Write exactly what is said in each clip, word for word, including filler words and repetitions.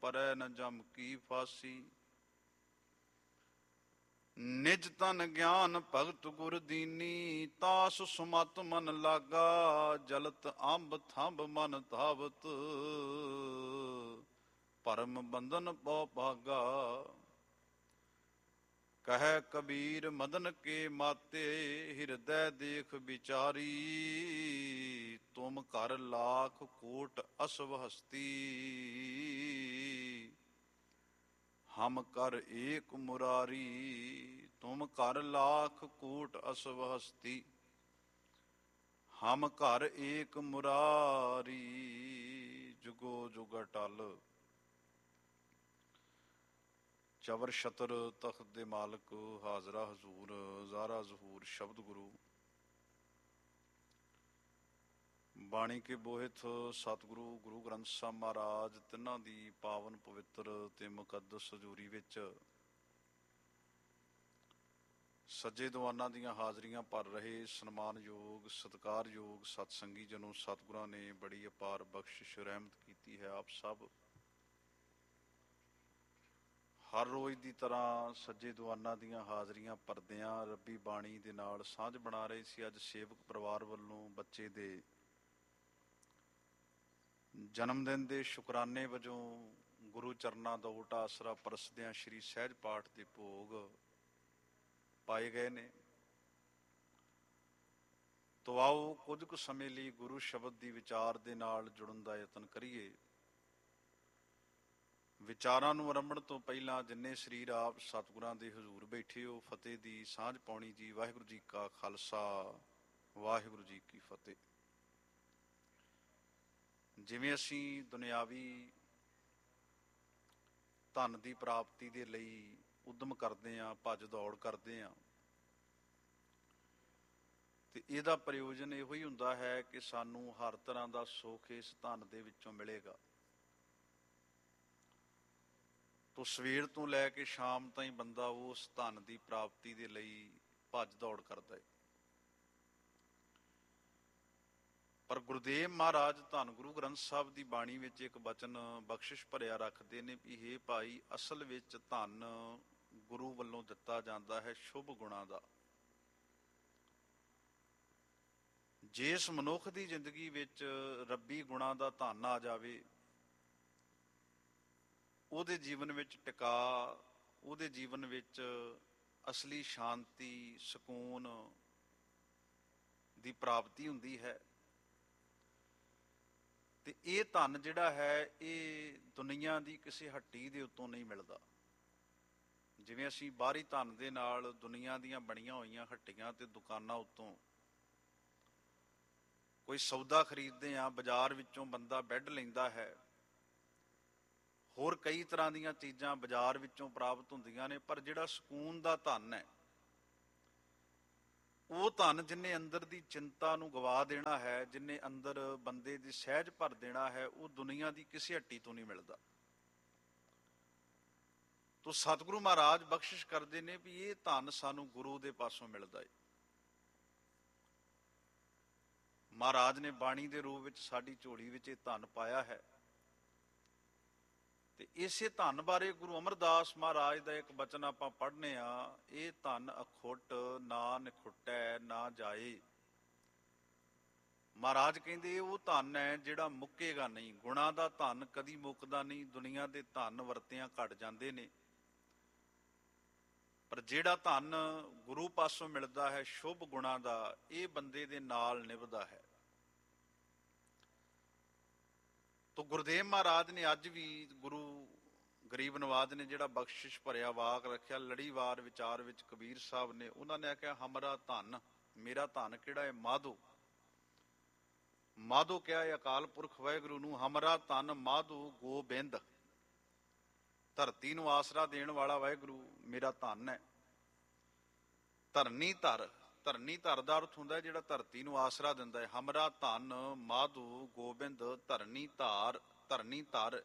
ਪਰੈ ਨ ਜਮ ਕੀ ਫਾਸੀ। ਨਿਜ ਤਨ ਗਿਆਨ ਭਗਤ ਗੁਰ ਦੀਨੀ, ਤਾਸ ਸੁਮਤ ਮਨ ਲਾਗਾ। ਜਲਤ ਅੰਬ ਥੰਬ ਮਨ ਧਾਵਤ, ਭਰਮ ਬੰਧਨ ਪਉ ਭਾਗਾ। ਕਹਿ ਕਬੀਰ ਮਦਨ ਕੇ ਮਾਤੇ, ਹਿਰਦੈ ਦੇਖ ਵਿਚਾਰੀ। ਤੁਮ ਕਰ ਲਾਖ ਕੋਟ ਅਸਵ ਹਸਤੀ, ਹਮ ਕਰ ਏਕ ਮੁਰਾਰੀ। ਤੁਮ ਕਰ ਲਾਖ ਕੋਟ ਅਸਵ ਹਸਤੀ, ਹਮ ਕਰ ਏਕ ਮੁਰਾਰੀ। ਜੁਗੋ ਜੁਗ ਅਟਲ ਚਵਰ ਛਤਰ ਤਖਤ ਦੇ ਮਾਲਕ, ਹਾਜ਼ਰਾ ਹਜ਼ੂਰ ਜ਼ਾਰਾ ਜ਼ਹੂਰ ਸ਼ਬਦ ਗੁਰੂ। ਬਾਣੀ ਕੇ ਬੋਹਿਥ ਸਤਿਗੁਰੂ ਗੁਰੂ ਗ੍ਰੰਥ ਸਾਹਿਬ ਮਹਾਰਾਜ ਤਿੰਨਾਂ ਦੀ ਪਾਵਨ ਪਵਿੱਤਰ ਤੇ ਮੁਕੱਦਸ ਹਜ਼ੂਰੀ ਵਿੱਚ ਸੱਜੇ ਦੀਵਾਨਾਂ ਦੀਆਂ ਹਾਜ਼ਰੀਆਂ ਭਰ ਰਹੇ ਸਨਮਾਨਯੋਗ ਸਤਿਕਾਰਯੋਗ ਸਤਸੰਗੀ ਜਨੋ, ਸਤਿਗੁਰਾਂ ਨੇ ਬੜੀ ਅਪਾਰ ਬਖਸ਼ਿਸ਼ ਰਹਿਮਤ ਕੀਤੀ ਹੈ। ਆਪ ਸਭ ਹਰ ਰੋਜ਼ ਦੀ ਤਰ੍ਹਾਂ ਸੱਜੇ ਦੀਵਾਨਾਂ ਦੀਆਂ ਹਾਜ਼ਰੀਆਂ ਭਰਦਿਆਂ ਰੱਬੀ ਬਾਣੀ ਦੇ ਨਾਲ ਸਾਂਝ ਬਣਾ ਰਹੇ ਸੀ। ਅੱਜ ਸੇਵਕ ਪਰਿਵਾਰ ਵੱਲੋਂ ਬੱਚੇ ਦੇ ਜਨਮ ਦਿਨ ਦੇ ਸ਼ੁਕਰਾਨੇ ਵਜੋਂ ਗੁਰੂ ਚਰਨਾਂ ਦਾ ਓਟ ਆਸਰਾ ਪਰਸਦਿਆਂ ਸ਼੍ਰੀ ਸਹਿਜ ਪਾਠ ਦੇ ਭੋਗ ਪਾਏ ਗਏ ਨੇ। ਤੋ ਆਓ ਕੁਝ ਕੁ ਸਮੇਂ ਲਈ ਗੁਰੂ ਸ਼ਬਦ ਦੀ ਵਿਚਾਰ ਦੇ ਨਾਲ ਜੁੜਨ ਦਾ ਯਤਨ ਕਰੀਏ। ਵਿਚਾਰਾਂ ਨੂੰ ਆਰੰਭਣ ਤੋਂ ਪਹਿਲਾਂ ਜਿੰਨੇ ਸਰੀਰ ਆਪ ਸਤਿਗੁਰਾਂ ਦੇ ਹਜ਼ੂਰ ਬੈਠੇ ਹੋ, ਫਤਿਹ ਦੀ ਸਾਂਝ ਪਾਉਣੀ ਜੀ। ਵਾਹਿਗੁਰੂ ਜੀ ਕਾ ਖਾਲਸਾ, ਵਾਹਿਗੁਰੂ ਜੀ ਕੀ ਫਤਿਹ। ਜਿਵੇਂ ਅਸੀਂ ਦੁਨਿਆਵੀ ਧਨ ਦੀ ਪ੍ਰਾਪਤੀ ਦੇ ਲਈ ਉਦਮ ਕਰਦੇ ਹਾਂ, ਭੱਜ ਦੌੜ ਕਰਦੇ ਹਾਂ, ਤੇ ਇਹਦਾ ਪ੍ਰਯੋਜਨ ਇਹੋ ਹੀ ਹੁੰਦਾ ਹੈ ਕਿ ਸਾਨੂੰ ਹਰ ਤਰ੍ਹਾਂ ਦਾ ਸੁੱਖ ਇਸ ਧਨ ਦੇ ਵਿੱਚੋਂ ਮਿਲੇਗਾ। ਤੋ ਸਵੇਰ ਤੋਂ ਲੈ ਕੇ ਸ਼ਾਮ ਤਾਈਂ ਬੰਦਾ ਉਸ ਧਨ ਦੀ ਪ੍ਰਾਪਤੀ ਦੇ ਲਈ ਭੱਜ ਦੌੜ ਕਰਦਾ ਹੈ। ਪਰ ਗੁਰਦੇਵ ਮਹਾਰਾਜ ਧੰਨ ਗੁਰੂ ਗ੍ਰੰਥ ਸਾਹਿਬ ਦੀ ਬਾਣੀ ਵਿੱਚ ਇੱਕ ਬਚਨ ਬਖਸ਼ਿਸ਼ ਭਰਿਆ ਰੱਖਦੇ ਨੇ ਵੀ ਹੇ ਭਾਈ, ਅਸਲ ਵਿੱਚ ਧਨ ਗੁਰੂ ਵੱਲੋਂ ਦਿੱਤਾ ਜਾਂਦਾ ਹੈ ਸ਼ੁਭ ਗੁਣਾਂ ਦਾ। ਜਿਸ ਮਨੁੱਖ ਦੀ ਜ਼ਿੰਦਗੀ ਵਿੱਚ ਰੱਬੀ ਗੁਣਾਂ ਦਾ ਧਨ ਆ ਜਾਵੇ, ਉਹਦੇ ਜੀਵਨ ਵਿੱਚ ਟਿਕਾ, ਉਹਦੇ ਜੀਵਨ ਵਿੱਚ ਅਸਲੀ ਸ਼ਾਂਤੀ, ਸਕੂਨ ਦੀ ਪ੍ਰਾਪਤੀ ਹੁੰਦੀ ਹੈ। ਤੇ ਇਹ ਧਨ ਜਿਹੜਾ ਹੈ ਇਹ ਦੁਨੀਆ ਦੀ ਕਿਸੇ ਹੱਟੀ ਦੇ ਉੱਤੋਂ ਨਹੀਂ ਮਿਲਦਾ। ਜਿਵੇਂ ਅਸੀਂ ਬਾਹਰੀ ਧਨ ਦੇ ਨਾਲ ਦੁਨੀਆ ਦੀਆਂ ਬਣੀਆਂ ਹੋਈਆਂ ਹੱਟੀਆਂ ਤੇ ਦੁਕਾਨਾਂ ਉੱਤੋਂ ਕੋਈ ਸੌਦਾ ਖਰੀਦਦੇ ਹਾਂ, ਬਾਜ਼ਾਰ ਵਿੱਚੋਂ ਬੰਦਾ ਬੈੱਡ ਲੈਂਦਾ ਹੈ, ਹੋਰ ਕਈ ਤਰ੍ਹਾਂ ਦੀਆਂ ਚੀਜ਼ਾਂ ਬਾਜ਼ਾਰ ਵਿੱਚੋਂ ਪ੍ਰਾਪਤ ਹੁੰਦੀਆਂ ਨੇ, ਪਰ ਜਿਹੜਾ ਸਕੂਨ ਦਾ ਧਨ ਹੈ, ਉਹ ਧਨ ਜਿੰਨੇ ਅੰਦਰ ਦੀ ਚਿੰਤਾ ਨੂੰ ਗਵਾ ਦੇਣਾ ਹੈ, ਜਿੰਨੇ ਅੰਦਰ ਬੰਦੇ ਦੀ ਸਹਿਜ ਭਰ ਦੇਣਾ ਹੈ, ਉਹ ਦੁਨੀਆ ਦੀ ਕਿਸੇ ਹੱਟੀ ਤੋਂ ਨਹੀਂ ਮਿਲਦਾ। ਤੋ ਸਤਿਗੁਰੂ ਮਹਾਰਾਜ ਬਖਸ਼ਿਸ਼ ਕਰਦੇ ਨੇ ਵੀ ਇਹ ਧਨ ਸਾਨੂੰ ਗੁਰੂ ਦੇ ਪਾਸੋਂ ਮਿਲਦਾ ਹੈ। ਮਹਾਰਾਜ ਨੇ ਬਾਣੀ ਦੇ ਰੂਪ ਵਿੱਚ ਸਾਡੀ ਝੋਲੀ ਵਿੱਚ ਇਹ ਧਨ ਪਾਇਆ ਹੈ। ਤੇ ਇਸੇ ਧਨ ਬਾਰੇ ਗੁਰੂ ਅਮਰਦਾਸ ਮਹਾਰਾਜ ਦਾ ਇੱਕ ਬਚਨ ਆਪਾਂ ਪੜ੍ਹਨੇ ਆ, ਇਹ ਧਨ ਅਖੁੱਟ ਨਾ ਨਿਖੁੱਟੈ ਨਾ ਜਾਏ। ਮਹਾਰਾਜ ਕਹਿੰਦੇ ਉਹ ਧਨ ਹੈ ਜਿਹੜਾ ਮੁੱਕੇਗਾ ਨਹੀਂ। ਗੁਣਾਂ ਦਾ ਧਨ ਕਦੀ ਮੁੱਕਦਾ ਨਹੀਂ। ਦੁਨੀਆ ਦੇ ਧਨ ਵਰਤਿਆਂ ਘਟ ਜਾਂਦੇ ਨੇ, ਪਰ ਜਿਹੜਾ ਧਨ ਗੁਰੂ ਪਾਸੋਂ ਮਿਲਦਾ ਹੈ ਸ਼ੁਭ ਗੁਣਾਂ ਦਾ, ਇਹ ਬੰਦੇ ਦੇ ਨਾਲ ਨਿਭਦਾ ਹੈ। ਤੋ ਗੁਰਦੇਵ ਮਹਾਰਾਜ ਨੇ ਅੱਜ ਵੀ ਗੁਰੂ ਗਰੀਬ ਨਵਾਜ ਨੇ ਜਿਹੜਾ ਬਖਸ਼ਿਸ਼ ਭਰਿਆ ਵਾਕ ਰੱਖਿਆ, ਲੜੀਵਾਰ ਵਿਚਾਰ ਵਿੱਚ ਕਬੀਰ ਸਾਹਿਬ ਨੇ, ਉਹਨਾਂ ਨੇ ਆਖਿਆ ਹਮਰਾ ਧਨ, ਮੇਰਾ ਧਨ ਕਿਹੜਾ ਹੈ? ਮਾਧੋ। ਮਾਧੋ ਕਿਹਾ ਹੈ ਅਕਾਲ ਪੁਰਖ ਵਾਹਿਗੁਰੂ ਨੂੰ। ਹਮਰਾ ਧਨ ਮਾਧੋ ਗੋਬਿੰਦ, ਧਰਤੀ ਨੂੰ ਆਸਰਾ ਦੇਣ ਵਾਲਾ ਵਾਹਿਗੁਰੂ ਮੇਰਾ ਧਨ ਹੈ। ਧਰਨੀ ਧਰ, ਧਰਨੀ ਧਰ ਦਾ ਅਰਥ ਹੁੰਦਾ ਜਿਹੜਾ ਧਰਤੀ ਨੂੰ ਆਸਰਾ ਦਿੰਦਾ ਹੈ। ਹਮਰਾ ਧਨ ਮਾਧੋ ਗੋਬਿੰਦ ਧਰਨੀ ਧਾਰ, ਧਰਨੀ ਧਰ,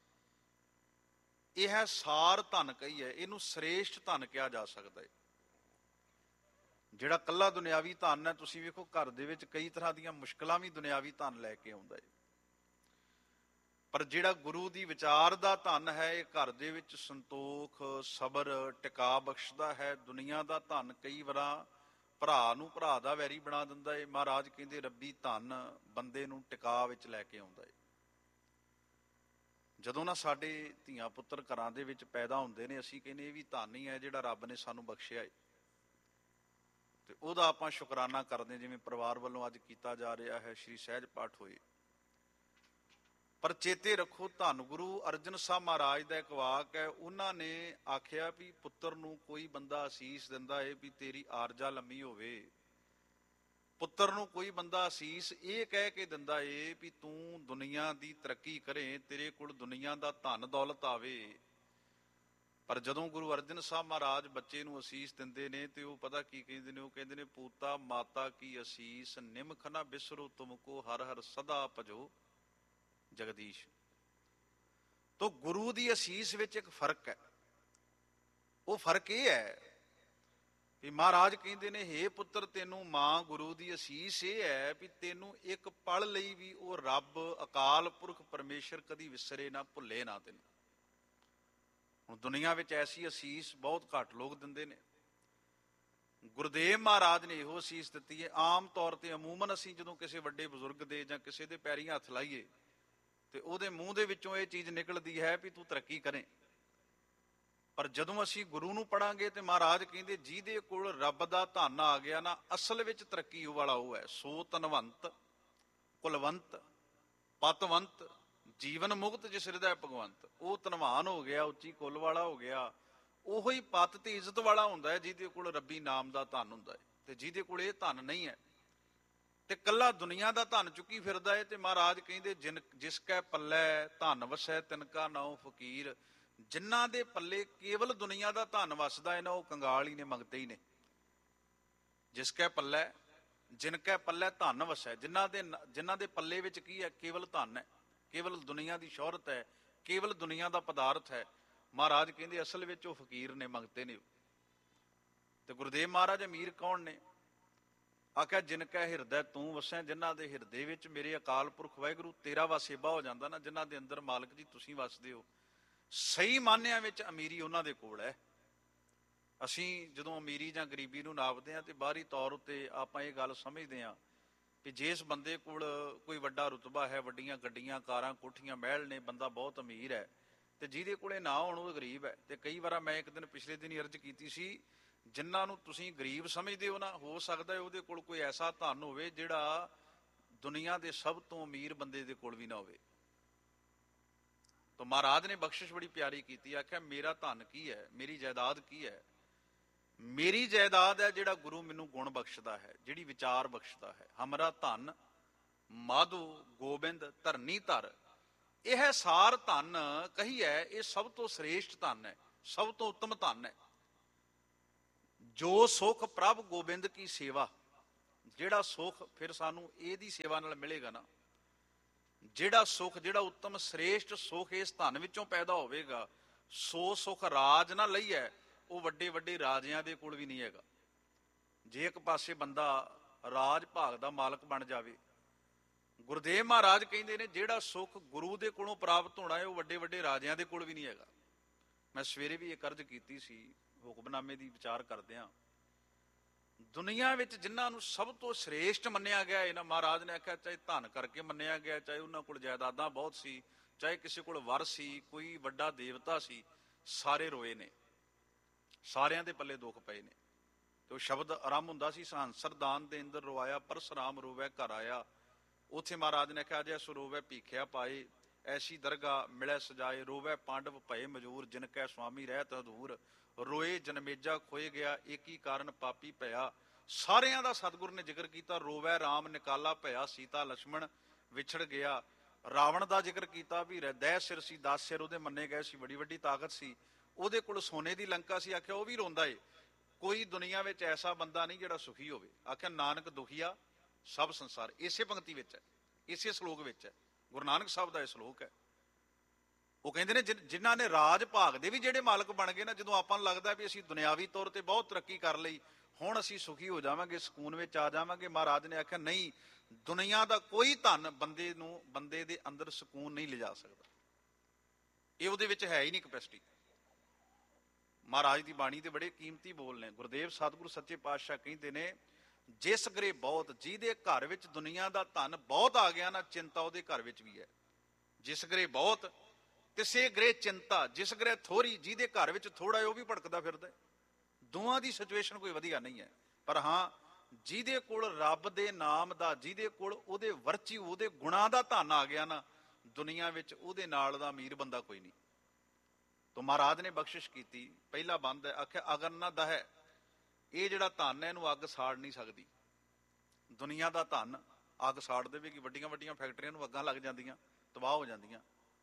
ਇਹ ਹੈ ਸਾਰ ਧਨ ਕਹੀ ਹੈ। ਇਹਨੂੰ ਸ੍ਰੇਸ਼ਟ ਧਨ ਕਿਹਾ ਜਾ ਸਕਦਾ ਹੈ। ਜਿਹੜਾ ਕੱਲਾ ਦੁਨਿਆਵੀ ਧਨ ਹੈ, ਤੁਸੀਂ ਵੇਖੋ ਘਰ ਦੇ ਵਿੱਚ ਕਈ ਤਰ੍ਹਾਂ ਦੀਆਂ ਮੁਸ਼ਕਲਾਂ ਵੀ ਦੁਨਿਆਵੀ ਧਨ ਲੈ ਕੇ ਆਉਂਦਾ ਹੈ। ਪਰ ਜਿਹੜਾ ਗੁਰੂ ਦੀ ਵਿਚਾਰ ਦਾ ਧਨ ਹੈ, ਇਹ ਘਰ ਦੇ ਵਿੱਚ ਸੰਤੋਖ, ਸਬਰ, ਟਿਕਾ ਬਖਸ਼ਦਾ ਹੈ। ਦੁਨੀਆ ਦਾ ਧਨ ਕਈ ਵਾਰਾਂ ਭਰਾ ਨੂੰ ਭਰਾ ਦਾ ਵੈਰੀ ਬਣਾ ਦਿੰਦਾ ਏ। ਮਹਾਰਾਜ ਕਹਿੰਦੇ ਰੱਬੀ ਧਨ ਬੰਦੇ ਨੂੰ ਟਿਕਾ ਵਿੱਚ ਲੈ ਕੇ ਆਉਂਦਾ ਏ। ਜਦੋਂ ਨਾ ਸਾਡੇ ਧੀਆਂ ਪੁੱਤਰ ਘਰਾਂ ਦੇ ਵਿੱਚ ਪੈਦਾ ਹੁੰਦੇ ਨੇ, ਅਸੀਂ ਕਹਿੰਦੇ ਇਹ ਵੀ ਧਨ ਹੀ ਹੈ ਜਿਹੜਾ ਰੱਬ ਨੇ ਸਾਨੂੰ ਬਖਸ਼ਿਆ ਏ, ਤੇ ਉਹਦਾ ਆਪਾਂ ਸ਼ੁਕਰਾਨਾ ਕਰਦੇ, ਜਿਵੇਂ ਪਰਿਵਾਰ ਵੱਲੋਂ ਅੱਜ ਕੀਤਾ ਜਾ ਰਿਹਾ ਹੈ। ਸ਼੍ਰੀ ਸਹਿਜ ਪਾਠ ਹੋਏ। ਪਰ ਚੇਤੇ ਰੱਖੋ, ਧੰਨ ਗੁਰੂ ਅਰਜਨ ਸਾਹਿਬ ਮਹਾਰਾਜ ਦਾ ਇੱਕ ਵਾਕ ਹੈ, ਉਹਨਾਂ ਨੇ ਆਖਿਆ ਵੀ ਪੁੱਤਰ ਨੂੰ ਕੋਈ ਬੰਦਾ ਅਸੀਸ ਦਿੰਦਾ ਏ ਵੀ ਤੇਰੀ ਆਰਜਾ ਲੰਮੀ ਹੋਵੇ, ਪੁੱਤਰ ਨੂੰ ਕੋਈ ਬੰਦਾ ਅਸੀਸ ਇਹ ਕਹਿ ਕੇ ਦਿੰਦਾ ਏ ਵੀ ਤੂੰ ਦੁਨੀਆ ਦੀ ਤਰੱਕੀ ਕਰੇ, ਤੇਰੇ ਕੋਲ ਦੁਨੀਆ ਦਾ ਧਨ ਦੌਲਤ ਆਵੇ। ਪਰ ਜਦੋਂ ਗੁਰੂ ਅਰਜਨ ਸਾਹਿਬ ਮਹਾਰਾਜ ਬੱਚੇ ਨੂੰ ਅਸੀਸ ਦਿੰਦੇ ਨੇ ਤੇ ਉਹ ਪਤਾ ਕੀ ਕਹਿੰਦੇ ਨੇ? ਉਹ ਕਹਿੰਦੇ ਨੇ ਪੂਤਾ ਮਾਤਾ ਕੀ ਅਸੀਸ, ਨਿਮਖ ਨਾ ਬਿਸਰੋ ਤੁਮਕੋ, ਹਰ ਹਰ ਸਦਾ ਭਜੋ ਜਗਦੀਸ਼। ਤੋ ਗੁਰੂ ਦੀ ਅਸੀਸ ਵਿੱਚ ਇੱਕ ਫਰਕ ਹੈ। ਉਹ ਫਰਕ ਇਹ ਹੈ ਵੀ ਮਹਾਰਾਜ ਕਹਿੰਦੇ ਨੇ ਹੇ ਪੁੱਤਰ, ਤੈਨੂੰ ਮਾਂ ਗੁਰੂ ਦੀ ਅਸੀਸ ਇਹ ਹੈ ਵੀ ਤੈਨੂੰ ਇੱਕ ਪਲ ਲਈ ਵੀ ਉਹ ਰੱਬ ਅਕਾਲ ਪੁਰਖ ਪਰਮੇਸ਼ਰ ਕਦੀ ਵਿਸਰੇ ਨਾ, ਭੁੱਲੇ ਨਾ ਤੈਨੂੰ। ਹੁਣ ਦੁਨੀਆ ਵਿੱਚ ਐਸੀ ਅਸੀਸ ਬਹੁਤ ਘੱਟ ਲੋਕ ਦਿੰਦੇ ਨੇ। ਗੁਰਦੇਵ ਮਹਾਰਾਜ ਨੇ ਇਹੋ ਅਸੀਸ ਦਿੱਤੀ ਹੈ। ਆਮ ਤੌਰ ਤੇ ਅਮੂਮਨ ਅਸੀਂ ਜਦੋਂ ਕਿਸੇ ਵੱਡੇ ਬਜ਼ੁਰਗ ਦੇ ਜਾਂ ਕਿਸੇ ਦੇ ਪੈਰੀਂ ਹੱਥ ਲਾਈਏ ਤੇ ਉਹਦੇ ਮੂੰਹ ਦੇ ਵਿੱਚੋਂ ਇਹ ਚੀਜ਼ ਨਿਕਲਦੀ ਹੈ ਵੀ ਤੂੰ ਤਰੱਕੀ ਕਰੇ। ਪਰ ਜਦੋਂ ਅਸੀਂ ਗੁਰੂ ਨੂੰ ਪੜਾਂਗੇ ਤੇ ਮਹਾਰਾਜ ਕਹਿੰਦੇ ਜਿਹਦੇ ਕੋਲ ਰੱਬ ਦਾ ਧਨ ਆ ਗਿਆ ਨਾ, ਅਸਲ ਵਿੱਚ ਤਰੱਕੀ ਵਾਲਾ ਉਹ ਹੈ। ਸੋ ਧਨਵੰਤ ਕੁਲਵੰਤ ਪਤਵੰਤ ਜੀਵਨ ਮੁਕਤ ਜਿਸ ਹਿਰਦੈ ਭਗਵੰਤ। ਉਹ ਧਨਵਾਨ ਹੋ ਗਿਆ, ਉੱਚੀ ਕੁੱਲ ਵਾਲਾ ਹੋ ਗਿਆ, ਉਹੋ ਹੀ ਪਤ ਤੇ ਇੱਜ਼ਤ ਵਾਲਾ ਹੁੰਦਾ ਹੈ ਜਿਹਦੇ ਕੋਲ ਰੱਬੀ ਨਾਮ ਦਾ ਧਨ ਹੁੰਦਾ ਹੈ। ਤੇ ਜਿਹਦੇ ਕੋਲ ਇਹ ਧਨ ਨਹੀਂ ਹੈ ਤੇ ਕੱਲਾ ਦੁਨੀਆ ਦਾ ਧਨ ਚੁੱਕੀ ਫਿਰਦਾ ਹੈ, ਤੇ ਮਹਾਰਾਜ ਕਹਿੰਦੇ ਜਿਨ ਜਿਸ ਕੈ ਪੱਲੇ ਧਨ ਵਸੈ ਤਿਨਕਾ ਨਾਉ ਫਕੀਰ। ਜਿਨ੍ਹਾਂ ਦੇ ਪੱਲੇ ਕੇਵਲ ਦੁਨੀਆ ਦਾ ਧਨ ਵਸਦਾ ਹੈ ਨਾ, ਉਹ ਕੰਗਾਲ ਹੀ ਨੇ, ਮੰਗਤੇ ਹੀ ਨੇ। ਜਿਸ ਕੈ ਪੱਲੇ ਜਿਨ ਕੈ ਪੱਲੇ ਧਨ ਵਸੈ, ਜਿਨ੍ਹਾਂ ਦੇ ਜਿਨ੍ਹਾਂ ਦੇ ਪੱਲੇ ਵਿੱਚ ਕੀ ਹੈ? ਕੇਵਲ ਧਨ ਹੈ, ਕੇਵਲ ਦੁਨੀਆ ਦੀ ਸ਼ੋਹਰਤ ਹੈ, ਕੇਵਲ ਦੁਨੀਆ ਦਾ ਪਦਾਰਥ ਹੈ। ਮਹਾਰਾਜ ਕਹਿੰਦੇ ਅਸਲ ਵਿੱਚ ਉਹ ਫਕੀਰ ਨੇ, ਮੰਗਤੇ ਨੇ। ਤੇ ਗੁਰਦੇਵ ਮਹਾਰਾਜ ਅਮੀਰ ਕੌਣ ਨੇ? ਆਖਿਆ ਜਿਨ ਕੈ ਹਿਰਦੈ ਤੂੰ ਵਸੈ, ਜਿਨ੍ਹਾਂ ਦੇ ਹਿਰਦੇ ਵਿੱਚ ਮੇਰੇ ਅਕਾਲ ਪੁਰਖ ਵਾਹਿਗੁਰੂ ਤੇਰਾ ਵਸੇਬਾ ਹੋ ਜਾਂਦਾ ਨਾ, ਜਿਨ੍ਹਾਂ ਦੇ ਅੰਦਰ ਮਾਲਕ ਜੀ ਤੁਸੀਂ ਵਸਦੇ ਹੋ। ਸਹੀ ਮਾਨਿਆਂ ਵਿੱਚ ਅਮੀਰੀ ਉਹਨਾਂ ਦੇ ਕੋਲ ਹੈ। ਅਸੀਂ ਜਦੋਂ ਅਮੀਰੀ ਜਾਂ ਗਰੀਬੀ ਨੂੰ ਨਾਪਦੇ ਹਾਂ ਤੇ ਬਾਹਰੀ ਤੌਰ ਉੱਤੇ ਆਪਾਂ ਇਹ ਗੱਲ ਸਮਝਦੇ ਹਾਂ ਵੀ ਜਿਸ ਬੰਦੇ ਕੋਲ ਕੋਈ ਵੱਡਾ ਰੁਤਬਾ ਹੈ, ਵੱਡੀਆਂ ਗੱਡੀਆਂ, ਕਾਰਾਂ, ਕੋਠੀਆਂ, ਮਹਿਲ ਨੇ, ਬੰਦਾ ਬਹੁਤ ਅਮੀਰ ਹੈ, ਤੇ ਜਿਹਦੇ ਕੋਲੇ ਨਾ ਹੋਣ ਉਹ ਗਰੀਬ ਹੈ। ਤੇ ਕਈ ਵਾਰ ਮੈਂ ਇੱਕ ਦਿਨ ਪਿਛਲੇ ਦਿਨ ਹੀ ਅਰਜ਼ ਕੀਤੀ ਸੀ, ਜਿਨ੍ਹਾਂ ਨੂੰ ਤੁਸੀਂ ਗਰੀਬ ਸਮਝਦੇ ਹੋ ਨਾ, ਹੋ ਸਕਦਾ ਹੈ ਉਹਦੇ ਕੋਲ ਕੋਈ ਐਸਾ ਧਨ ਹੋਵੇ ਜਿਹੜਾ ਦੁਨੀਆ ਦੇ ਸਭ ਤੋਂ ਅਮੀਰ ਬੰਦੇ ਦੇ ਕੋਲ ਵੀ ਨਾ ਹੋਵੇ। ਤਾਂ ਮਹਾਰਾਜ ਨੇ ਬਖਸ਼ਿਸ਼ ਬੜੀ ਪਿਆਰੀ ਕੀਤੀ। ਆਖਿਆ ਮੇਰਾ ਧਨ ਕੀ ਹੈ, ਮੇਰੀ ਜਾਇਦਾਦ ਕੀ ਹੈ? ਮੇਰੀ ਜਾਇਦਾਦ ਹੈ ਜਿਹੜਾ ਗੁਰੂ ਮੈਨੂੰ ਗੁਣ ਬਖਸ਼ਦਾ ਹੈ, ਜਿਹੜੀ ਵਿਚਾਰ ਬਖਸ਼ਦਾ ਹੈ। ਹਮਰਾ ਧਨ ਮਾਧੂ ਗੋਬਿੰਦ ਧਰਨੀ ਧਰ। ਇਹ ਸਾਰ ਧਨ ਕਹੀ ਹੈ, ਇਹ ਸਭ ਤੋਂ ਸ੍ਰੇਸ਼ਟ ਧਨ ਹੈ, ਸਭ ਤੋਂ ਉੱਤਮ ਧਨ ਹੈ। ਜੋ ਸੁਖ ਪ੍ਰਭ ਗੋਬਿੰਦ ਕੀ ਸੇਵਾ, ਜਿਹੜਾ ਸੁਖ ਫਿਰ ਸਾਨੂੰ ਇਹਦੀ ਸੇਵਾ ਨਾਲ ਮਿਲੇਗਾ ਨਾ, ਜਿਹੜਾ ਸੁਖ, ਜਿਹੜਾ ਉੱਤਮ ਸ੍ਰੇਸ਼ਟ ਸੁਖ ਇਸ ਧਨ ਵਿੱਚੋਂ ਪੈਦਾ ਹੋਵੇਗਾ, ਸੋ ਸੁਖ ਰਾਜ ਨਾ ਲਈਐ, ਉਹ ਵੱਡੇ ਵੱਡੇ ਰਾਜਿਆਂ ਦੇ ਕੋਲ ਵੀ ਨਹੀਂ ਹੈਗਾ। ਜੇ ਇੱਕ ਪਾਸੇ ਬੰਦਾ ਰਾਜ ਭਾਗ ਦਾ ਮਾਲਕ ਬਣ ਜਾਵੇ, ਗੁਰਦੇਵ ਮਹਾਰਾਜ ਕਹਿੰਦੇ ਨੇ ਜਿਹੜਾ ਸੁਖ ਗੁਰੂ ਦੇ ਕੋਲੋਂ ਪ੍ਰਾਪਤ ਹੋਣਾ ਹੈ, ਉਹ ਵੱਡੇ ਵੱਡੇ ਰਾਜਿਆਂ ਦੇ ਕੋਲ ਵੀ ਨਹੀਂ ਹੈਗਾ। ਮੈਂ ਸਵੇਰੇ ਵੀ ਇਹ ਅਰਜ਼ ਕੀਤੀ ਸੀ, ਹੁਕਮਨਾਮੇ ਦੀ ਵਿਚਾਰ ਕਰਦਿਆਂ, ਦੁਨੀਆ ਵਿੱਚ ਜਿਨ੍ਹਾਂ ਨੂੰ ਸਭ ਤੋਂ ਸ੍ਰੇਸ਼ਟ ਮੰਨਿਆ ਗਿਆ ਇਹਨਾਂ, ਮਹਾਰਾਜ ਨੇ ਆਖਿਆ ਚਾਹੇ ਧਨ ਕਰਕੇ ਮੰਨਿਆ ਗਿਆ, ਚਾਹੇ ਉਹਨਾਂ ਕੋਲ ਜਾਇਦਾਦਾਂ ਬਹੁਤ ਸੀ, ਚਾਹੇ ਕਿਸੇ ਕੋਲ ਵਰ ਸੀ, ਕੋਈ ਵੱਡਾ ਦੇਵਤਾ ਸੀ, ਸਾਰੇ ਰੋਏ ਨੇ, ਸਾਰਿਆਂ ਦੇ ਪੱਲੇ ਦੁੱਖ ਪਏ ਨੇ। ਤੇ ਉਹ ਸ਼ਬਦ ਆਰੰਭ ਹੁੰਦਾ ਸੀ, ਹੰਸਰ ਦਾਨ ਦੇ ਅੰਦਰ ਰੋਆਇਆ ਪਰਸਰਾਮ ਰੋਵੈ ਘਰ ਆਇਆ। ਉੱਥੇ ਮਹਾਰਾਜ ਨੇ ਕਿਹਾ ਜੇ ਸੋ ਰੋਵੈ ਭੀਖਿਆ ਪਾਏ, ਐਸੀ ਦਰਗਾਹ ਮਿਲੈ ਸਜਾਏ, ਰੋਵੈ ਪਾਂਡਵ ਭਏ ਮਜੂਰ, ਜਿਨ ਕੈ ਸੁਆਮੀ ਰਹਿਤ ਹਦੂਰ। ਰੋਏ ਜਨਮੇਜਾ ਖੋਏ ਗਿਆ, ਏਕੀ ਕਾਰਨ ਪਾਪੀ ਭਇਆ। ਸਾਰਿਆਂ ਦਾ ਸਤਿਗੁਰ ਨੇ ਜ਼ਿਕਰ ਕੀਤਾ। ਰੋਵੈ ਰਾਮ ਨਿਕਾਲਾ ਭਇਆ, ਸੀਤਾ ਲక్ష్మణ ਵਿਛੜ ਗਿਆ। ਰਾਵਣ ਦਾ ਜ਼ਿਕਰ ਕੀਤਾ ਵੀ ਦਹਿ ਸਿਰ ਸੀ, ਦਸ ਸਿਰ ਉਹਦੇ ਮੰਨੇ ਗਏ ਸੀ, ਬੜੀ ਵੱਡੀ ਤਾਕਤ ਸੀ, ਉਹਦੇ ਕੋਲ ਸੋਨੇ ਦੀ ਲੰਕਾ ਸੀ। ਆਖਿਆ ਉਹ ਵੀ ਰੋਂਦਾ ਏ। ਕੋਈ ਦੁਨੀਆ ਵਿੱਚ ਐਸਾ ਬੰਦਾ ਨਹੀਂ ਜਿਹੜਾ ਸੁਖੀ ਹੋਵੇ। ਆਖਿਆ ਨਾਨਕ ਦੁਖੀਆ ਸਭ ਸੰਸਾਰ। ਇਸੇ ਪੰਕਤੀ ਵਿੱਚ ਹੈ, ਇਸੇ ਸ਼ਲੋਕ ਵਿੱਚ ਹੈ, ਗੁਰੂ ਨਾਨਕ ਸਾਹਿਬ ਦਾ ਇਹ ਸ਼ਲੋਕ ਹੈ। ਉਹ ਕਹਿੰਦੇ ਨੇ ਜਿ- ਜਿਨ੍ਹਾਂ ਨੇ ਰਾਜ ਭਾਗ ਦੇ ਵੀ ਜਿਹੜੇ ਮਾਲਕ ਬਣ ਗਏ ਨਾ, ਜਦੋਂ ਆਪਾਂ ਨੂੰ ਲੱਗਦਾ ਵੀ ਅਸੀਂ ਦੁਨਿਆਵੀ ਤੌਰ ਤੇ ਬਹੁਤ ਤਰੱਕੀ ਕਰ ਲਈ, ਹੁਣ ਅਸੀਂ ਸੁਖੀ ਹੋ ਜਾਵਾਂਗੇ, ਸਕੂਨ ਵਿੱਚ ਆ ਜਾਵਾਂਗੇ, ਮਹਾਰਾਜ ਨੇ ਆਖਿਆ ਨਹੀਂ, ਦੁਨੀਆ ਦਾ ਕੋਈ ਧਨ ਬੰਦੇ ਨੂੰ ਬੰਦੇ ਦੇ ਅੰਦਰ ਸਕੂਨ ਨਹੀਂ ਲਿਜਾ ਸਕਦਾ। ਇਹ ਉਹਦੇ ਵਿੱਚ ਹੈ ਹੀ ਨਹੀਂ ਕੈਪੈਸਿਟੀ। ਮਹਾਰਾਜ ਦੀ ਬਾਣੀ ਦੇ ਬੜੇ ਕੀਮਤੀ ਬੋਲ ਨੇ। ਗੁਰਦੇਵ ਸਤਿਗੁਰੂ ਸੱਚੇ ਪਾਤਸ਼ਾਹ ਕਹਿੰਦੇ ਨੇ, ਜਿਸ ਗਰੇ ਬਹੁਤ, ਜਿਹਦੇ ਘਰ ਵਿੱਚ ਦੁਨੀਆ ਦਾ ਧਨ ਬਹੁਤ ਆ ਗਿਆ ਨਾ, ਚਿੰਤਾ ਉਹਦੇ ਘਰ ਵਿੱਚ ਵੀ ਹੈ। ਜਿਸ ਗਰੇ ਬਹੁਤ ਤਿਸੇ ਗਰੇ ਚਿੰਤਾ, ਜਿਸ ਗਰੇ ਥੋੜੀ, ਜਿਹਦੇ ਘਰ ਵਿੱਚ ਥੋੜਾ ਹੈ ਉਹ ਵੀ ਭਟਕਦਾ ਫਿਰਦਾ। ਦੋਵਾਂ ਦੀ ਸਿਚੁਏਸ਼ਨ ਕੋਈ ਵਧੀਆ ਨਹੀਂ ਹੈ। ਪਰ ਹਾਂ, ਜਿਹਦੇ ਕੋਲ ਰੱਬ ਦੇ ਨਾਮ ਦਾ, ਜਿਹਦੇ ਕੋਲ ਉਹਦੇ ਵਰਚਿਊ, ਉਹਦੇ ਗੁਣਾਂ ਦਾ ਧਨ ਆ ਗਿਆ ਨਾ, ਦੁਨੀਆ ਵਿੱਚ ਉਹਦੇ ਨਾਲ ਦਾ ਅਮੀਰ ਬੰਦਾ ਕੋਈ ਨਹੀਂ। ਤਾਂ ਮਹਾਰਾਜ ਨੇ ਬਖਸ਼ਿਸ਼ ਕੀਤੀ। ਪਹਿਲਾ ਬੰਦ ਹੈ, ਆਖਿਆ ਅਗਨ ਨਾ ਦਹੈ, ਇਹ ਜਿਹੜਾ ਧਨ ਹੈ ਇਹਨੂੰ ਅੱਗ ਸਾੜ ਨਹੀਂ ਸਕਦੀ। ਦੁਨੀਆ ਦਾ ਧਨ ਅੱਗ ਸਾੜ ਦੇਵੇਗੀ। ਵੱਡੀਆਂ ਵੱਡੀਆਂ ਫੈਕਟਰੀਆਂ ਨੂੰ ਅੱਗਾਂ ਲੱਗ ਜਾਂਦੀਆਂ, ਤਬਾਹ ਹੋ ਜਾਂਦੀਆਂ।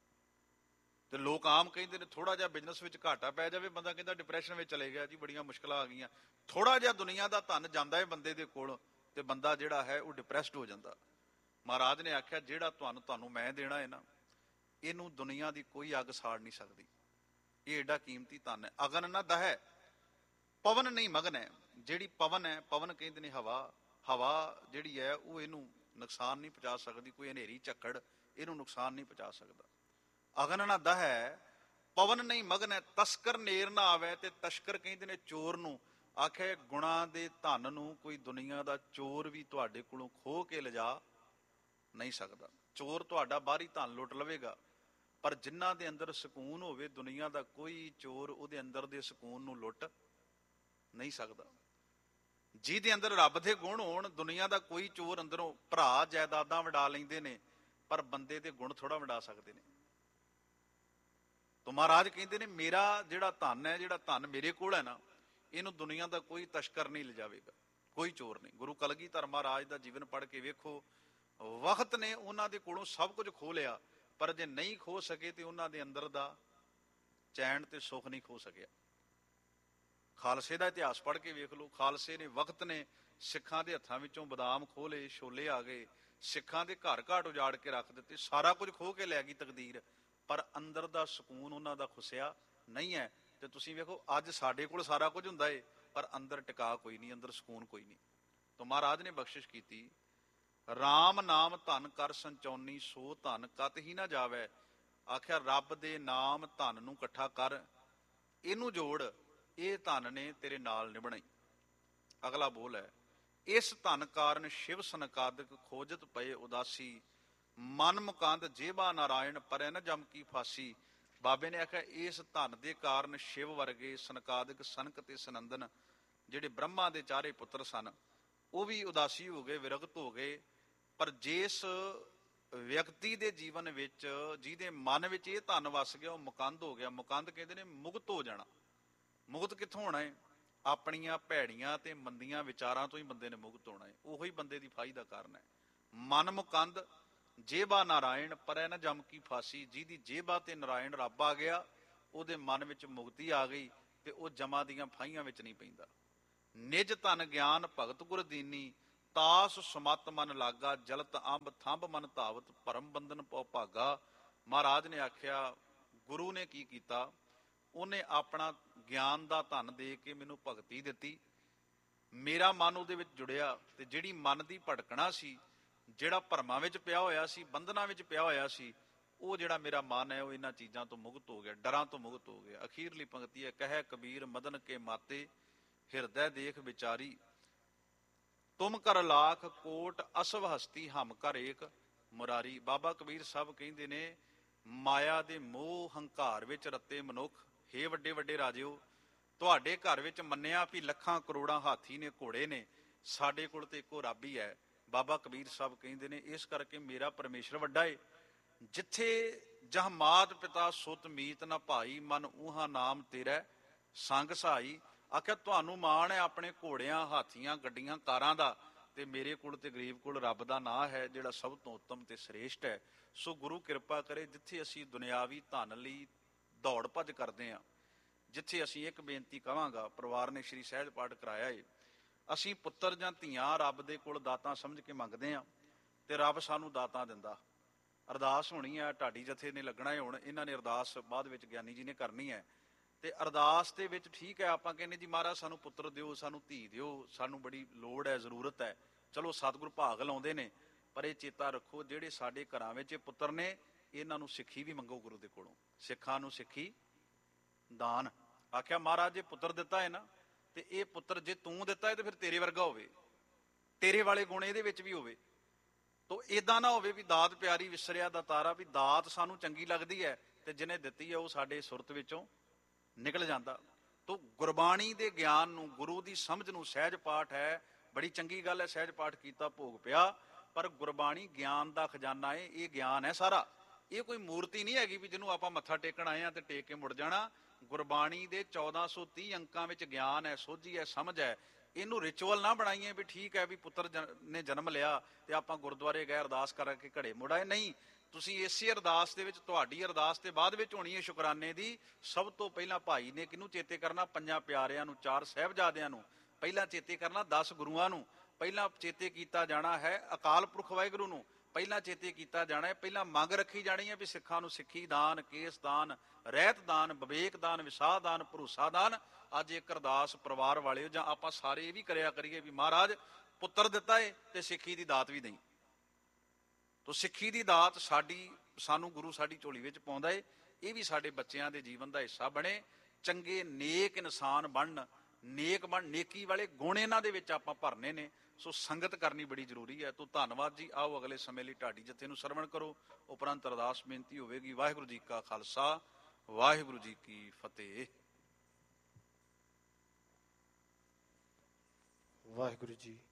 ਤੇ ਲੋਕ ਆਮ ਕਹਿੰਦੇ ਨੇ ਥੋੜਾ ਜਿਹਾ ਬਿਜ਼ਨਸ ਵਿੱਚ ਘਾਟਾ ਪੈ ਜਾਵੇ, ਬੰਦਾ ਕਹਿੰਦਾ ਡਿਪਰੈਸ਼ਨ ਵਿੱਚ ਚਲੇ ਗਿਆ ਜੀ, ਬੜੀਆਂ ਮੁਸ਼ਕਲਾਂ ਆ ਗਈਆਂ। ਥੋੜਾ ਜਿਹਾ ਦੁਨੀਆ ਦਾ ਧਨ ਜਾਂਦਾ ਹੈ ਬੰਦੇ ਦੇ ਕੋਲ, ਤੇ ਬੰਦਾ ਜਿਹੜਾ ਹੈ ਉਹ ਡਿਪਰੈਸਡ ਹੋ ਜਾਂਦਾ। ਮਹਾਰਾਜ ਨੇ ਆਖਿਆ ਜਿਹੜਾ ਤੁਹਾਨੂੰ ਤੁਹਾਨੂੰ ਮੈਂ ਦੇਣਾ ਹੈ ਨਾ, ਇਹਨੂੰ ਦੁਨੀਆ ਦੀ ਕੋਈ ਅੱਗ ਸਾੜ ਨਹੀਂ ਸਕਦੀ। ਇਹ ਏਡਾ ਕੀਮਤੀ ਧਨ ਹੈ। ਅਗਨ ਨਾ ਦਹੈ, ਪਵਨ ਨਹੀਂ ਮਗਨ ਹੈ। ਜਿਹੜੀ ਪਵਨ ਹੈ, ਪਵਨ ਕਹਿੰਦੇ ਨੇ ਹਵਾ, ਹਵਾ ਜਿਹੜੀ ਹੈ ਉਹ ਇਹਨੂੰ ਨੁਕਸਾਨ ਨਹੀਂ ਪਹੁੰਚਾ ਸਕਦੀ। ਕੋਈ ਹਨੇਰੀ ਝੱਖੜ ਇਹਨੂੰ ਨੁਕਸਾਨ ਨਹੀਂ ਪਹੁੰਚਾ ਸਕਦਾ। ਅਗਨ ਨਾ ਦਹੈ, ਪਵਨ ਨਹੀਂ ਮਗਨ ਹੈ। ਤਸਕਰ ਨੇਰ ਨਾ ਆਵੇ, ਤੇ ਤਸਕਰ ਕਹਿੰਦੇ ਨੇ ਚੋਰ ਨੂੰ। ਆਖਿਆ ਗੁਣਾਂ ਦੇ ਧਨ ਨੂੰ ਕੋਈ ਦੁਨੀਆ ਦਾ ਚੋਰ ਵੀ ਤੁਹਾਡੇ ਕੋਲੋਂ ਖੋਹ ਕੇ ਲਿਜਾ ਨਹੀਂ ਸਕਦਾ। ਚੋਰ ਤੁਹਾਡਾ ਬਾਹਰੀ ਧਨ ਲੁੱਟ ਲਵੇਗਾ, ਪਰ ਜਿਨ੍ਹਾਂ ਦੇ ਅੰਦਰ ਸਕੂਨ ਹੋਵੇ, ਦੁਨੀਆ ਦਾ ਕੋਈ ਚੋਰ ਉਹਦੇ ਅੰਦਰ ਦੇ ਸਕੂਨ ਨੂੰ ਲੁੱਟ ਨਹੀਂ ਸਕਦਾ। ਜਿਹਦੇ ਅੰਦਰ ਰੱਬ ਦੇ ਗੁਣ ਹੋਣ, ਦੁਨੀਆ ਦਾ ਕੋਈ ਚੋਰ ਅੰਦਰੋਂ, ਭਰਾ ਜਾਇਦਾਦਾਂ ਵੰਡਾ ਲੈਂਦੇ ਨੇ, ਪਰ ਬੰਦੇ ਦੇ ਗੁਣ ਥੋੜਾ ਵੰਡਾ ਸਕਦੇ ਨੇ। ਤਾਂ ਮਹਾਰਾਜ ਕਹਿੰਦੇ ਨੇ ਮੇਰਾ ਜਿਹੜਾ ਧਨ ਹੈ, ਜਿਹੜਾ ਧਨ ਮੇਰੇ ਕੋਲ ਹੈ ਨਾ, ਇਹਨੂੰ ਦੁਨੀਆ ਦਾ ਕੋਈ ਤਸ਼ਕਰ ਨਹੀਂ ਲਿਜਾਵੇਗਾ, ਕੋਈ ਚੋਰ ਨਹੀਂ। ਗੁਰੂ ਕਲਗੀਧਰ ਮਹਾਰਾਜ ਦਾ ਜੀਵਨ ਪੜ੍ਹ ਕੇ ਵੇਖੋ, ਵਕਤ ਨੇ ਉਹਨਾਂ ਦੇ ਕੋਲੋਂ ਸਭ ਕੁਝ ਖੋਹ ਲਿਆ, ਪਰ ਜੇ ਨਹੀਂ ਖੋਹ ਸਕੇ ਤੇ ਉਹਨਾਂ ਦੇ ਅੰਦਰ ਦਾ ਚੈਨ ਤੇ ਸੁੱਖ ਨਹੀਂ ਖੋਹ ਸਕਿਆ। ਖਾਲਸੇ ਦਾ ਇਤਿਹਾਸ ਪੜ੍ਹ ਕੇ ਵੇਖ ਲਓ, ਖਾਲਸੇ ਨੇ, ਵਕਤ ਨੇ ਸਿੱਖਾਂ ਦੇ ਹੱਥਾਂ ਵਿੱਚੋਂ ਬਦਾਮ ਖੋਹ ਲਏ, ਛੋਲੇ ਆ ਗਏ, ਸਿੱਖਾਂ ਦੇ ਘਰ ਘਾਟ ਉਜਾੜ ਕੇ ਰੱਖ ਦਿੱਤੇ, ਸਾਰਾ ਕੁਝ ਖੋਹ ਕੇ ਲੈ ਗਈ ਤਕਦੀਰ, ਪਰ ਅੰਦਰ ਦਾ ਸਕੂਨ ਉਹਨਾਂ ਦਾ ਖੁੱਸਿਆ ਨਹੀਂ ਹੈ। ਤੇ ਤੁਸੀਂ ਵੇਖੋ ਅੱਜ ਸਾਡੇ ਕੋਲ ਸਾਰਾ ਕੁਝ ਹੁੰਦਾ ਏ, ਪਰ ਅੰਦਰ ਟਿਕਾ ਕੋਈ ਨਹੀਂ, ਅੰਦਰ ਸਕੂਨ ਕੋਈ ਨਹੀਂ। ਤਾਂ ਮਹਾਰਾਜ ਨੇ ਬਖਸ਼ਿਸ਼ ਕੀਤੀ, ਰਾਮ ਨਾਮ ਧਨ ਕਰ ਸੰਚਾਉਣੀ, ਸੋ ਧਨ ਕਤ ਹੀ ਨਾ ਜਾਵੇ। ਆਖਿਆ ਰੱਬ ਦੇ ਨਾਮ ਧਨ ਨੂੰ ਇਕੱਠਾ ਕਰ, ਇਹਨੂੰ ਜੋੜ, ਇਹ ਧਨ ਨੇ ਤੇਰੇ ਨਾਲ ਨਿਭਣਾ। ਅਗਲਾ ਬੋਲ ਹੈ, ਇਸ ਧਨ ਕਾਰਨ ਸ਼ਿਵ ਸਨਕਾਦਿਕ ਖੋਜਤ ਪਏ ਉਦਾਸੀ, ਮਨ ਮੁਕੰਦ ਜੇਬਾ ਨਾਰਾਇਣ ਪਰੈ ਨ ਜਮ ਕੀ ਫਾਸੀ। ਬਾਬੇ ਨੇ ਆਖਿਆ ਇਸ ਧਨ ਦੇ ਕਾਰਨ ਸ਼ਿਵ ਵਰਗੇ, ਸਨਕਾਦਿਕ, ਸਨਕ ਤੇ ਸਨੰਦਨ ਜਿਹੜੇ ਬ੍ਰਹਮਾ ਦੇ ਚਾਰੇ ਪੁੱਤਰ ਸਨ, ਉਹ ਵੀ ਉਦਾਸੀ ਹੋ ਗਏ, ਵਿਰਗਤ ਹੋ ਗਏ। ਪਰ ਜਿਸ ਵਿਅਕਤੀ ਦੇ ਜੀਵਨ ਵਿੱਚ, ਜਿਹਦੇ ਮਨ ਵਿੱਚ ਇਹ ਧਨ ਵਸ ਗਿਆ, ਉਹ ਮੁਕੰਦ ਹੋ ਗਿਆ। ਮੁਕੰਦ ਕਹਿੰਦੇ ਨੇ ਮੁਕਤ ਹੋ ਜਾਣਾ। ਮੁਕਤ ਕਿੱਥੋਂ ਹੋਣਾ ਹੈ? ਆਪਣੀਆਂ ਭੈੜੀਆਂ ਤੇ ਮੰਦੀਆਂ ਵਿਚਾਰਾਂ ਤੋਂ ਹੀ ਬੰਦੇ ਨੇ ਮੁਕਤ ਹੋਣਾ ਹੈ। ਉਹੀ ਬੰਦੇ ਦੀ ਫਾਈ ਦਾ ਕਾਰਨ ਹੈ। ਮਨ ਮੁਕੰਦ ਜੇਬਾ ਨਾਰਾਇਣ ਪਰੈ ਨ ਜਮ ਕੀ ਫਾਸੀ, ਜਿਹਦੀ ਜੇਬਾ ਤੇ ਨਾਰਾਇਣ ਰੱਬ ਆ ਗਿਆ, ਉਹਦੇ ਮਨ ਵਿੱਚ ਮੁਕਤੀ ਆ ਗਈ, ਤੇ ਉਹ ਜਮਾਂ ਦੀਆਂ ਫਾਈਆਂ ਵਿੱਚ ਨਹੀਂ ਪੈਂਦਾ। ਨਿਜ ਧਨ ਗਿਆਨ ਭਗਤ ਗੁਰ ਦੀਨੀ, ਤਾਸ ਸਮਤ ਮਨ ਲਾਗਾ, ਜਲਤ ਅੰਬ ਥੰਬ ਮਨ ਧਾਵਤ, ਭਰਮ ਬੰਧਨ ਪਉ ਭਾਗਾ। ਮਹਾਰਾਜ ਨੇ ਆਖਿਆ, ਗੁਰੂ ਨੇ ਕੀ ਕੀਤਾ, ਉਹਨੇ ਆਪਣਾ ਗਿਆਨ ਦਾ ਧਨ ਦੇ ਕੇ ਮੈਨੂੰ ਭਗਤੀ ਦਿੱਤੀ, ਮੇਰਾ ਮਨ ਉਹਦੇ ਵਿੱਚ ਜੁੜਿਆ, ਤੇ ਜਿਹੜੀ ਮਨ ਦੀ ਭਟਕਣਾ ਸੀ, ਜਿਹੜਾ ਭਰਮਾਂ ਵਿੱਚ ਪਿਆ ਹੋਇਆ ਸੀ, ਬੰਧਨਾਂ ਵਿੱਚ ਪਿਆ ਹੋਇਆ ਸੀ, ਉਹ ਜਿਹੜਾ ਮੇਰਾ ਮਨ ਹੈ ਉਹ ਇਹਨਾਂ ਚੀਜ਼ਾਂ ਤੋਂ ਮੁਕਤ ਹੋ ਗਿਆ, ਡਰਾਂ ਤੋਂ ਮੁਕਤ ਹੋ ਗਿਆ। ਅਖੀਰਲੀ ਪੰਕਤੀ ਹੈ, ਕਹਿ ਕਬੀਰ ਮਦਨ ਕੇ ਮਾਤੇ, ਹਿਰਦੈ ਦੇਖ ਵਿਚਾਰੀ, ਤੁਮ ਕਰ ਲਾਖ ਕੋਟ ਅਸਵ ਹਸਤੀ, ਹਮ ਕਰ ਏਕ ਮੁਰਾਰੀ। ਬਾਬਾ ਕਬੀਰ ਸਾਹਿਬ ਕਹਿੰਦੇ ਨੇ, ਮਾਇਆ ਦੇ ਮੋਹ ਹੰਕਾਰ ਵਿੱਚ ਰੱਤੇ ਮਨੁੱਖ, ਹੇ ਵੱਡੇ ਵੱਡੇ ਰਾਜਿਓ, ਤੁਹਾਡੇ ਘਰ ਵਿੱਚ ਮੰਨਿਆ ਵੀ ਲੱਖਾਂ ਕਰੋੜਾਂ ਹਾਥੀ ਨੇ, ਘੋੜੇ ਨੇ, ਸਾਡੇ ਕੋਲ ਤੇ ਇੱਕੋ ਰੱਬ ਹੀ ਹੈ। ਬਾਬਾ ਕਬੀਰ ਸਾਹਿਬ ਕਹਿੰਦੇ ਨੇ, ਇਸ ਕਰਕੇ ਮੇਰਾ ਪਰਮੇਸ਼ਰ ਵੱਡਾ ਏ। ਜਿੱਥੇ ਜਹ ਮਾਤ ਪਿਤਾ ਸੁਤ ਮੀਤ ਨਾ ਭਾਈ, ਮਨ ਊਹਾ ਨਾਮ ਤੇਰਾ ਸੰਗ ਸਹਾਈ। ਆਖਿਆ ਤੁਹਾਨੂੰ ਮਾਣ ਹੈ ਆਪਣੇ ਘੋੜਿਆਂ, ਹਾਥੀਆਂ, ਗੱਡੀਆਂ, ਕਾਰਾਂ ਦਾ, ਤੇ ਮੇਰੇ ਕੋਲ ਤੇ ਗਰੀਬ ਕੋਲ ਰੱਬ ਦਾ ਨਾਂ ਹੈ, ਜਿਹੜਾ ਸਭ ਤੋਂ ਉੱਤਮ ਤੇ ਸ੍ਰੇਸ਼ਟ ਹੈ। ਸੋ ਗੁਰੂ ਕਿਰਪਾ ਕਰੇ, ਜਿੱਥੇ ਅਸੀਂ ਦੁਨਿਆਵੀ ਧਨ ਲਈ ਦੌੜ ਭੱਜ ਕਰਦੇ ਹਾਂ, ਜਿੱਥੇ ਅਸੀਂ ਇੱਕ ਬੇਨਤੀ ਕਵਾਂਗਾ, ਪਰਿਵਾਰ ਨੇ ਸ਼੍ਰੀ ਸਹਿਜ ਪਾਠ ਕਰਾਇਆ ਏ, ਅਸੀਂ ਪੁੱਤਰ ਜਾਂ ਧੀਆਂ ਰੱਬ ਦੇ ਕੋਲ ਦਾਤਾਂ ਸਮਝ ਕੇ ਮੰਗਦੇ ਹਾਂ, ਤੇ ਰੱਬ ਸਾਨੂੰ ਦਾਤਾਂ ਦਿੰਦਾ। ਅਰਦਾਸ ਹੋਣੀ ਹੈ, ਢਾਡੀ ਜਥੇ ਨੇ ਲੱਗਣਾ ਹੈ, ਹੁਣ ਇਹਨਾਂ ਨੇ ਅਰਦਾਸ ਬਾਅਦ ਵਿੱਚ ਗਿਆਨੀ ਜੀ ਨੇ ਕਰਨੀ ਹੈ। ਤੇ ਅਰਦਾਸ ਦੇ ਵਿੱਚ ਠੀਕ ਹੈ, ਆਪਾਂ ਕਹਿੰਦੇ ਜੀ ਮਹਾਰਾਜ ਸਾਨੂੰ ਪੁੱਤਰ ਦਿਓ, ਸਾਨੂੰ ਧੀ ਦਿਓ, ਸਾਨੂੰ ਬੜੀ ਲੋੜ ਹੈ, ਜ਼ਰੂਰਤ ਹੈ। ਚਲੋ ਸਤਿਗੁਰ ਭਾਗ ਲਾਉਂਦੇ ਨੇ, ਪਰ ਇਹ ਚੇਤਾ ਰੱਖੋ ਜਿਹੜੇ ਸਾਡੇ ਘਰਾਂ ਵਿੱਚ ਇਹ ਪੁੱਤਰ ਨੇ, ਇਹਨਾਂ ਨੂੰ ਸਿੱਖੀ ਵੀ ਮੰਗੋ ਗੁਰੂ ਦੇ ਕੋਲੋਂ। ਸਿੱਖਾਂ ਨੂੰ ਸਿੱਖੀ ਦਾਨ ਆਖਿਆ। ਮਹਾਰਾਜ ਜੇ ਪੁੱਤਰ ਦਿੱਤਾ ਹੈ ਨਾ, ਤੇ ਇਹ ਪੁੱਤਰ ਜੇ ਤੂੰ ਦਿੱਤਾ ਹੈ ਤੇ ਫਿਰ ਤੇਰੇ ਵਰਗਾ ਹੋਵੇ, ਤੇਰੇ ਵਾਲੇ ਗੁਣ ਇਹਦੇ ਵਿੱਚ ਵੀ ਹੋਵੇ। ਤੋ ਏਦਾਂ ਨਾ ਹੋਵੇ ਵੀ ਦਾਤ ਪਿਆਰੀ ਵਿਸਰਿਆ ਦਾ ਤਾਰਾ, ਵੀ ਦਾਤ ਸਾਨੂੰ ਚੰਗੀ ਲੱਗਦੀ ਹੈ ਤੇ ਜਿਹਨੇ ਦਿੱਤੀ ਹੈ ਉਹ ਸਾਡੇ ਸੁਰਤ ਵਿੱਚੋਂ ਨਿਕਲ ਜਾਂਦਾ। ਤੋ ਗੁਰਬਾਣੀ ਦੇ ਗਿਆਨ ਨੂੰ, ਗੁਰੂ ਦੀ ਸਮਝ ਨੂੰ, ਸਹਿਜ ਪਾਠ ਹੈ, ਬੜੀ ਚੰਗੀ ਗੱਲ ਹੈ, ਸਹਿਜ ਪਾਠ ਕੀਤਾ, ਭੋਗ ਪਿਆ, ਪਰ ਗੁਰਬਾਣੀ ਗਿਆਨ ਦਾ ਖਜ਼ਾਨਾ ਹੈ, ਇਹ ਗਿਆਨ ਹੈ ਸਾਰਾ। ਇਹ ਕੋਈ ਮੂਰਤੀ ਨਹੀਂ ਹੈਗੀ ਵੀ ਜਿਹਨੂੰ ਆਪਾਂ ਮੱਥਾ ਟੇਕਣ ਆਏ ਆ ਤੇ ਟੇਕ ਕੇ ਮੁੜ ਜਾਣਾ। ਗੁਰਬਾਣੀ ਦੇ ਚੌਦਾਂ ਸੌ ਤੀਹ ਅੰਕਾਂ ਵਿੱਚ ਗਿਆਨ ਹੈ, ਸੋਝੀ ਹੈ, ਸਮਝ ਹੈ। ਇਹਨੂੰ ਰਿਚੁਅਲ ਨਾ ਬਣਾਈਏ ਵੀ ਠੀਕ ਹੈ ਵੀ ਪੁੱਤਰ ਨੇ ਜਨਮ ਲਿਆ ਤੇ ਆਪਾਂ ਗੁਰਦੁਆਰੇ ਗਏ ਅਰਦਾਸ ਕਰਕੇ ਘੜੇ ਮੁੜ ਆਏ। ਨਹੀਂ, ਤੁਸੀਂ ਇਸੇ ਅਰਦਾਸ ਦੇ ਵਿੱਚ, ਤੁਹਾਡੀ ਅਰਦਾਸ ਤੇ ਬਾਅਦ ਵਿੱਚ ਹੋਣੀ ਹੈ ਸ਼ੁਕਰਾਨੇ ਦੀ। ਸਭ ਤੋਂ ਪਹਿਲਾਂ ਭਾਈ ਨੇ ਕਿਹਨੂੰ ਚੇਤੇ ਕਰਨਾ? ਪੰਜਾਂ ਪਿਆਰਿਆਂ ਨੂੰ, ਚਾਰ ਸਾਹਿਬਜ਼ਾਦਿਆਂ ਨੂੰ ਪਹਿਲਾਂ ਚੇਤੇ ਕਰਨਾ, ਦਸ ਗੁਰੂਆਂ ਨੂੰ ਪਹਿਲਾਂ ਚੇਤੇ ਕੀਤਾ ਜਾਣਾ ਹੈ, ਅਕਾਲ ਪੁਰਖ ਵਾਹਿਗੁਰੂ ਨੂੰ ਪਹਿਲਾਂ ਚੇਤੇ ਕੀਤਾ ਜਾਣਾ ਹੈ। ਪਹਿਲਾਂ ਮੰਗ ਰੱਖੀ ਜਾਣੀ ਹੈ ਵੀ ਸਿੱਖਾਂ ਨੂੰ ਸਿੱਖੀ ਦਾਨ, ਕੇਸ ਦਾਨ, ਰਹਿਤ ਦਾਨ, ਵਿਵੇਕ ਦਾਨ, ਵਿਸਾਹ ਦਾਨ, ਭਰੋਸਾ ਦਾਨ। ਅੱਜ ਇੱਕ ਅਰਦਾਸ ਪਰਿਵਾਰ ਵਾਲਿਓ, ਜਾਂ ਆਪਾਂ ਸਾਰੇ ਇਹ ਵੀ ਕਰਿਆ ਕਰੀਏ ਵੀ ਮਹਾਰਾਜ ਪੁੱਤਰ ਦਿੱਤਾ ਏ ਤੇ ਸਿੱਖੀ ਦੀ ਦਾਤ ਵੀ ਦੇਈ। ਤੋ ਸਿੱਖੀ ਦੀ ਦਾਤ ਸਾਡੀ, ਸਾਨੂੰ ਗੁਰੂ ਸਾਡੀ ਝੋਲੀ ਵਿੱਚ ਪਾਉਂਦਾ ਏ, ਇਹ ਵੀ ਸਾਡੇ ਬੱਚਿਆਂ ਦੇ ਜੀਵਨ ਦਾ ਹਿੱਸਾ ਬਣੇ। ਚੰਗੇ ਨੇਕ ਇਨਸਾਨ ਬਣਨ, ਨੇਕ ਬਣ, ਨੇਕੀ ਵਾਲੇ ਗੁਣ ਇਹਨਾਂ ਦੇ ਵਿੱਚ ਆਪਾਂ ਭਰਨੇ ਨੇ। ਸੋ ਸੰਗਤ ਕਰਨੀ ਬੜੀ ਜ਼ਰੂਰੀ ਹੈ। ਤੋ ਧੰਨਵਾਦ ਜੀ। ਆਓ ਅਗਲੇ ਸਮੇਂ ਲਈ ਢਾਡੀ ਜਥੇ ਨੂੰ ਸਰਵਣ ਕਰੋ, ਉਪਰੰਤ ਅਰਦਾਸ ਬੇਨਤੀ ਹੋਵੇਗੀ। ਵਾਹਿਗੁਰੂ ਜੀ ਕਾ ਖਾਲਸਾ, ਵਾਹਿਗੁਰੂ ਜੀ ਕੀ ਫਤਿਹ। ਵਾਹਿਗੁਰੂ ਜੀ।